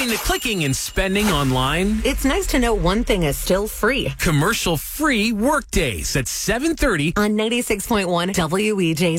Between the clicking and spending online, It's nice to know one thing is still free. commercial-free workdays at 7:30 On 96.1 WEJZ.